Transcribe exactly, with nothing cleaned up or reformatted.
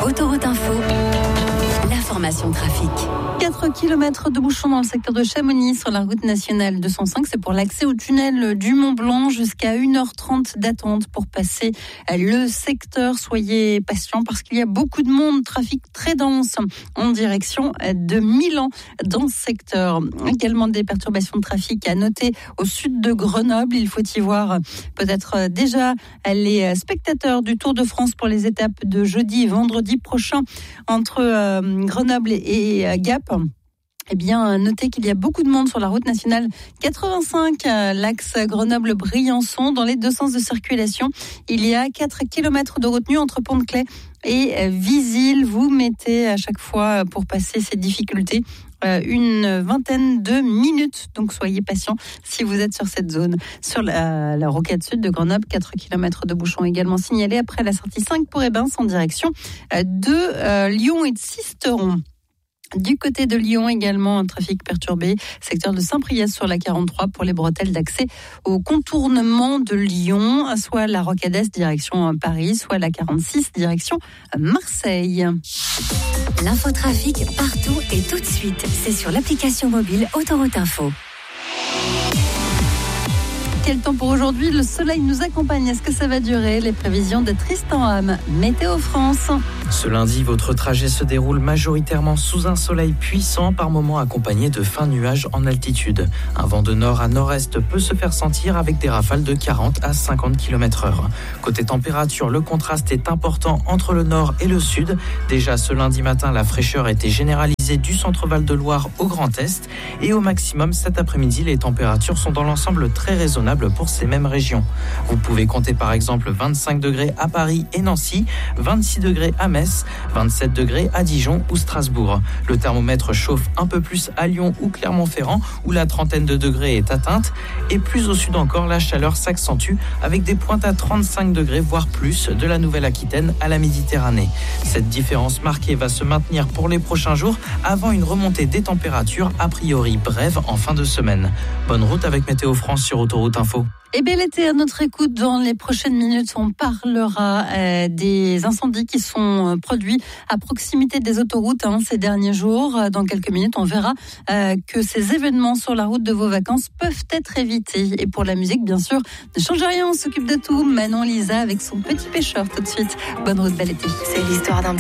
Autoroute Info, l'information trafic. quatre kilomètres de bouchons dans le secteur de Chamonix sur la route nationale deux cent cinq. C'est pour l'accès au tunnel du Mont Blanc, jusqu'à une heure trente d'attente pour passer le secteur. Soyez patients parce qu'il y a beaucoup de monde, trafic très dense en direction de Milan dans ce secteur. Également des perturbations de trafic à noter au sud de Grenoble. Il faut y voir peut-être déjà les spectateurs du Tour de France pour les étapes de jeudi et vendredi prochain entre Grenoble et Gap. Eh bien, notez qu'il y a beaucoup de monde sur la route nationale quatre-vingt-cinq, l'axe Grenoble-Briançon, dans les deux sens de circulation. Il y a quatre kilomètres de retenue entre Pont-de-Claix et Visil. Vous mettez à chaque fois, pour passer ces difficultés, une vingtaine de minutes. Donc, soyez patients si vous êtes sur cette zone. Sur la, la rocade sud de Grenoble, quatre kilomètres de bouchons également signalés après la sortie cinq pour Ebens en direction de euh, Lyon et de Sisteron. Du côté de Lyon également, un trafic perturbé, secteur de Saint-Priest sur la quarante-trois pour les bretelles d'accès au contournement de Lyon, soit la Rocade Est direction Paris, soit la quarante-six direction Marseille. L'infotrafic partout et tout de suite, c'est sur l'application mobile Autoroute Info. Quel temps pour aujourd'hui? Le soleil nous accompagne. Est-ce que ça va durer? Les prévisions de Tristan Ham, Météo France. Ce lundi, votre trajet se déroule majoritairement sous un soleil puissant, par moments accompagné de fins nuages en altitude. Un vent de nord à nord-est peut se faire sentir avec des rafales de quarante à cinquante kilomètres heure. Côté température, le contraste est important entre le nord et le sud. Déjà ce lundi matin, la fraîcheur était généralisée du centre-Val de Loire au Grand Est. Et au maximum, cet après-midi, les températures sont dans l'ensemble très raisonnables pour ces mêmes régions. Vous pouvez compter par exemple vingt-cinq degrés à Paris et Nancy, vingt-six degrés à Metz, vingt-sept degrés à Dijon ou Strasbourg. Le thermomètre chauffe un peu plus à Lyon ou Clermont-Ferrand où la trentaine de degrés est atteinte. Et plus au sud encore, la chaleur s'accentue avec des pointes à trente-cinq degrés voire plus de la Nouvelle-Aquitaine à la Méditerranée. Cette différence marquée va se maintenir pour les prochains jours avant une remontée des températures a priori brève en fin de semaine. Bonne route avec Météo France sur Autoroute Info. Et bel été à notre écoute. Dans les prochaines minutes, on parlera euh, des incendies qui sont euh, produits à proximité des autoroutes hein, ces derniers jours. Dans quelques minutes, on verra euh, que ces événements sur la route de vos vacances peuvent être évités. Et pour la musique, bien sûr, ne change rien, on s'occupe de tout. Manon Lisa avec son petit pêcheur tout de suite. Bonne route, bel été. C'est l'histoire d'un